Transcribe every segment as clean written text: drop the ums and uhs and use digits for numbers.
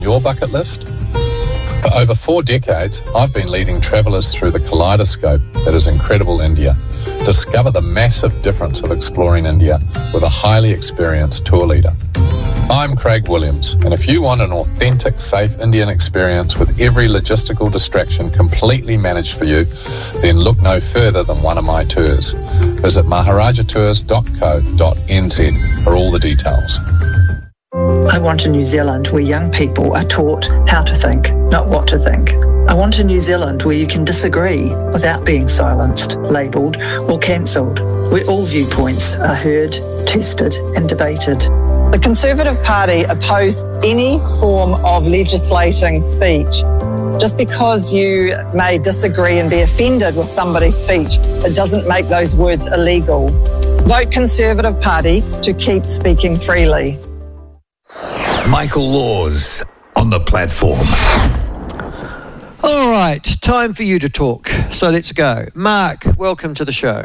Your bucket list? For over 4 decades, I've been leading travellers through the kaleidoscope that is incredible India. Discover the massive difference of exploring India with a highly experienced tour leader. I'm Craig Williams, and if you want an authentic, safe Indian experience with every logistical distraction completely managed for you, then look no further than one of my tours. Visit maharajatours.co.nz for all the details. I want a New Zealand where young people are taught how to think, not what to think. I want a New Zealand where you can disagree without being silenced, labelled or cancelled, where all viewpoints are heard, tested and debated. The Conservative Party oppose any form of legislating speech. Just because you may disagree and be offended with somebody's speech, it doesn't make those words illegal. Vote Conservative Party to keep speaking freely. Michael Laws on the platform. All right, time for you to talk. So let's go. Mark, welcome to the show.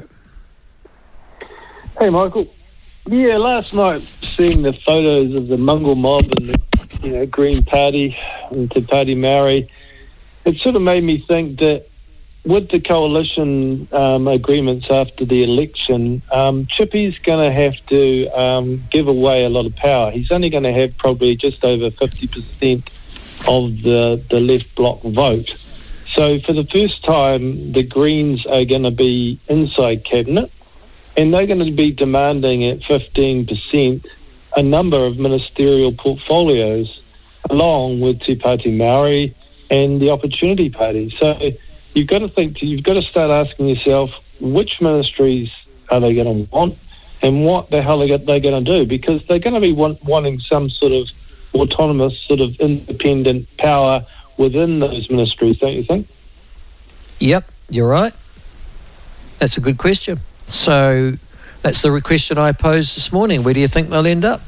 Hey, Michael. Yeah, last night, seeing the photos of the Mungal mob and the Green Party and Te Pāti Māori, it sort of made me think that with the coalition agreements after the election, Chippy's going to have to give away a lot of power. He's only going to have probably just over 50% of the left bloc vote. So for the first time, the Greens are going to be inside cabinet, and they're going to be demanding at 15% a number of ministerial portfolios, along with Te Pāti Māori and the Opportunity Party. So you've got to start asking yourself, which ministries are they going to want, and what the hell are they going to do? Because they're going to be wanting some sort of autonomous, sort of independent power within those ministries, don't you think? Yep, you're right. That's a good question. So that's the question I posed this morning. Where do you think they'll end up?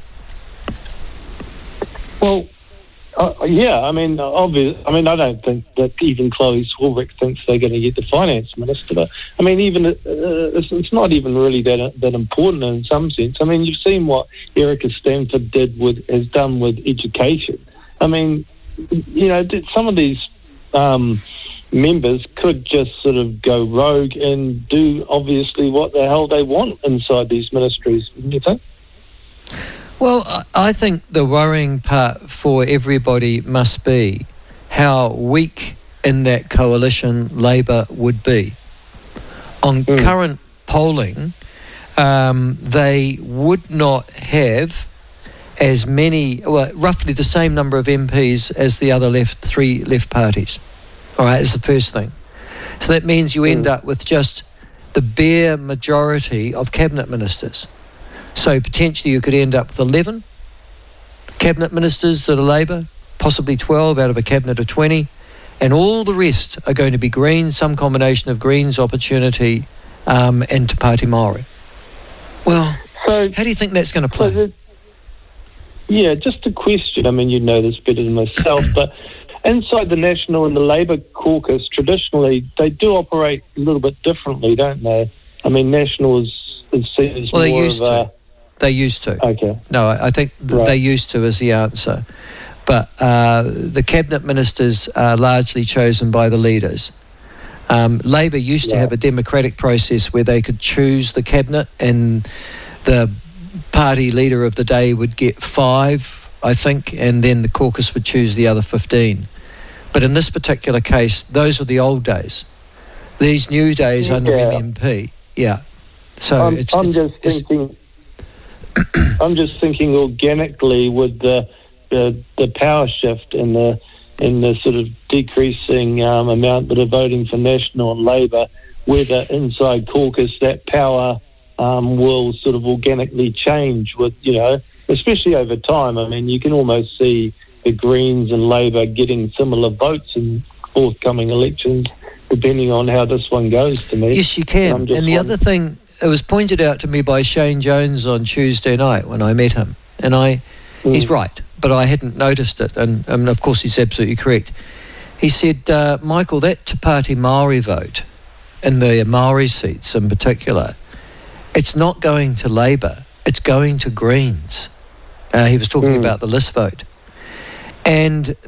Well, yeah, I mean, obviously, I don't think that even Chloe Swarbrick thinks they're going to get the finance minister. But I mean, even it's not even really that important in some sense. I mean, you've seen what Erica Stanford has done with education. I mean, some of these members could just sort of go rogue and do obviously what the hell they want inside these ministries, wouldn't you think? Well, I think the worrying part for everybody must be how weak in that coalition Labour would be. On current polling, they would not have as many, roughly the same number of MPs as the other three left parties. All right, that's the first thing. So that means you end up with just the bare majority of cabinet ministers. So potentially you could end up with 11 cabinet ministers that are Labour, possibly 12 out of a cabinet of 20, and all the rest are going to be Greens, some combination of Greens, Opportunity, and Te Pāti Māori. Well, so how do you think that's going to play? Yeah, just a question. I mean, you know this better than myself, but inside the National and the Labour caucus, traditionally, they do operate a little bit differently, don't they? I mean, National is seen as more of a... They used to. Okay. No, I think they used to is the answer. But the cabinet ministers are largely chosen by the leaders. Labour used to have a democratic process where they could choose the cabinet, and the party leader of the day would get 5, I think, and then the caucus would choose the other 15. But in this particular case, those are the old days. These new days under MMP, So I'm just thinking organically with the power shift and the sort of decreasing amount that are voting for National and Labour, whether inside caucus that power will sort of organically change with, especially over time. I mean, you can almost see the Greens and Labour getting similar votes in forthcoming elections, depending on how this one goes, to me. Yes, you can. And the other thing, it was pointed out to me by Shane Jones on Tuesday night when I met him, and he's right, but I hadn't noticed it, and of course he's absolutely correct. He said, Michael, that Te Pāti Māori vote, in the Māori seats in particular, it's not going to Labour, it's going to Greens. He was talking about the list vote. And